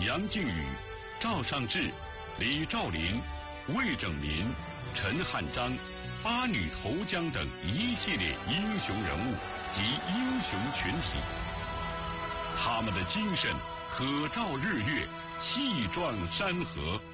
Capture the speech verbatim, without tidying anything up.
杨靖宇、赵尚志、李兆林、魏拯民、陈汉章、八女投江等一系列英雄人物及英雄群体。他们的精神可照日月，气壮山河。